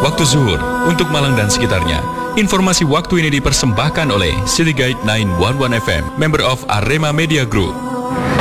waktu zuhur untuk Malang dan sekitarnya. Informasi waktu ini dipersembahkan oleh City Guide 911 FM, member of Arema Media Group.